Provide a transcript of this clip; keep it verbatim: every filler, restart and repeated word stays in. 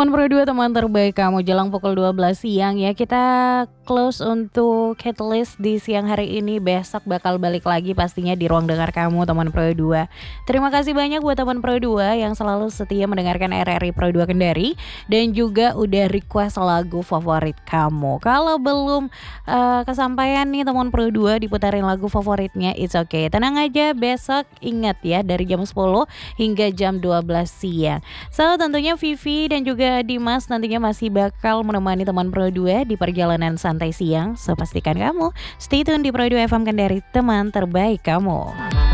Teman Pro dua, teman terbaik kamu. Jelang pukul dua belas siang ya, kita close untuk Catalyst di siang hari ini. Besok bakal balik lagi pastinya di ruang dengar kamu teman Pro dua. Terima kasih banyak buat teman Pro dua yang selalu setia mendengarkan R R I Pro dua Kendari, dan juga udah request lagu favorit kamu. Kalau belum uh, kesampaian nih teman Pro dua diputarin lagu favoritnya, it's okay, tenang aja. Besok ingat ya, dari jam sepuluh hingga jam dua belas siang. So tentunya Vivi dan juga Dimas nantinya masih bakal menemani teman Pro dua di perjalanan santai siang. So pastikan kamu stay tune di Pro dua F M Kendari, teman terbaik kamu.